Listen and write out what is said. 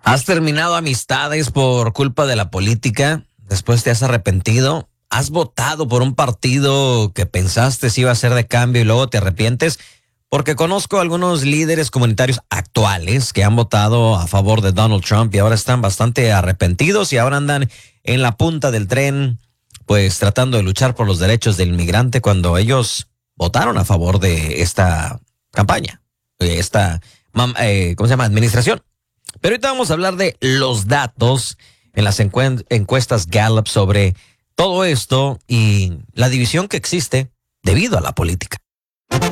¿Has terminado amistades por culpa de la política? ¿Después te has arrepentido? ¿Has votado por un partido que pensaste si iba a ser de cambio y luego te arrepientes? Porque conozco algunos líderes comunitarios actuales que han votado a favor de Donald Trump y ahora están bastante arrepentidos y ahora andan en la punta del tren, pues tratando de luchar por los derechos del inmigrante cuando ellos votaron a favor de esta campaña, de esta, ¿cómo se llama? Administración. Pero ahorita vamos a hablar de los datos en las encuestas Gallup sobre todo esto y la división que existe debido a la política.